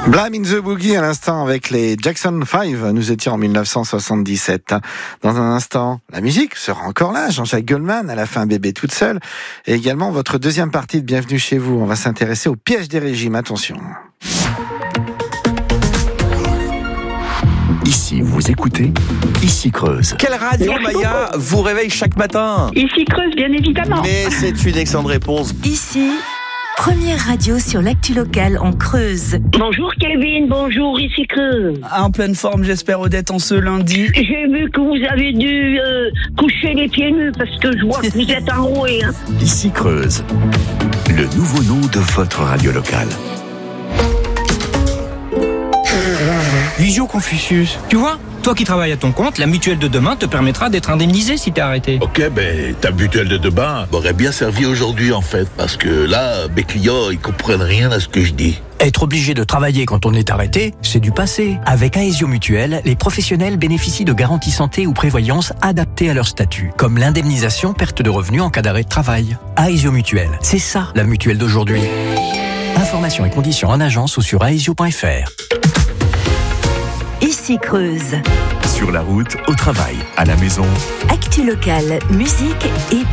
Blame in the Boogie à l'instant avec les Jackson 5. Nous étions en 1977. Dans un instant, la musique sera encore là. Jean-Jacques Goldman, à la fin bébé toute seule. Et également votre deuxième partie de Bienvenue chez vous. On va s'intéresser au piège des régimes. Attention. Ici, vous écoutez Ici Creuse. Quelle radio, Maya, vous réveille chaque matin? Ici Creuse, bien évidemment. Mais c'est une excellente réponse. Ici, première radio sur l'actu locale en Creuse. Bonjour Kevin, bonjour, ici Creuse. En pleine forme, j'espère, Odette, en ce lundi. J'ai vu que vous avez dû coucher les pieds nus parce que je vois que vous êtes enroué. Hein. Ici Creuse, le nouveau nom de votre radio locale. Visio Confucius. Tu vois, toi qui travailles à ton compte, la mutuelle de demain te permettra d'être indemnisé si t'es arrêté. Ok, ta mutuelle de demain m'aurait bien servi aujourd'hui en fait, parce que là, mes clients, ils comprennent rien à ce que je dis. Être obligé de travailler quand on est arrêté, c'est du passé. Avec Aesio Mutuelle, les professionnels bénéficient de garanties santé ou prévoyance adaptées à leur statut, comme l'indemnisation perte de revenus en cas d'arrêt de travail. Aesio Mutuelle, c'est ça la mutuelle d'aujourd'hui. Informations et conditions en agence ou sur aesio.fr. Ici Creuse. Sur la route, au travail, à la maison. Actu locale, musique et